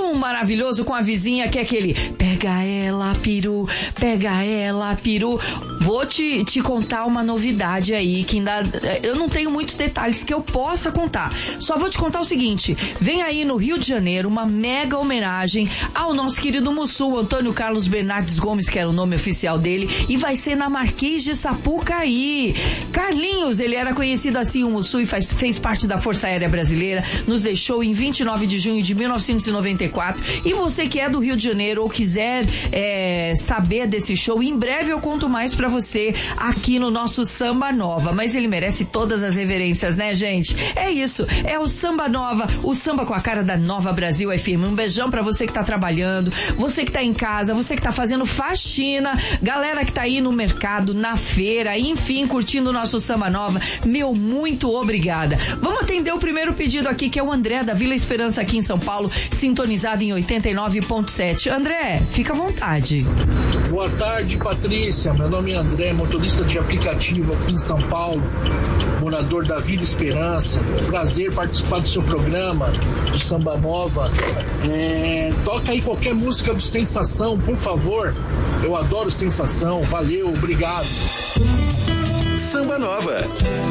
tão maravilhoso com a vizinha que é aquele pega ela, peru, pega ela, peru. Vou te contar uma novidade aí, que ainda eu não tenho muitos detalhes que eu possa contar. Só vou te contar o seguinte: vem aí no Rio de Janeiro uma mega homenagem ao nosso querido Mussum, Antônio Carlos Bernardes Gomes, que era o nome oficial dele, e vai ser na Marquês de Sapucaí. Carlinhos, ele era conhecido assim, o Mussum, e fez parte da Força Aérea Brasileira, nos deixou em 29 de junho de 1994. E você que é do Rio de Janeiro ou quiser saber desse show, em breve eu conto mais pra você aqui no nosso Samba Nova. Mas ele merece todas as reverências, né, gente? É isso, é o Samba Nova, o samba com a cara da Nova Brasil FM. Um beijão pra você que tá trabalhando, você que tá em casa, você que tá fazendo faxina, galera que tá aí no mercado, na feira, enfim, curtindo o nosso Samba Nova. Meu, muito obrigada. Vamos atender o primeiro pedido aqui, que é o André da Vila Esperança, aqui em São Paulo, sintonizado em 89.7. André, fica à vontade. Boa tarde, Patrícia. Meu nome é André, motorista de aplicativo aqui em São Paulo, morador da Vila Esperança. Prazer participar do seu programa de Samba Nova. Toca aí qualquer música do Sensação, por favor. Eu adoro Sensação. Valeu, obrigado. Samba Nova.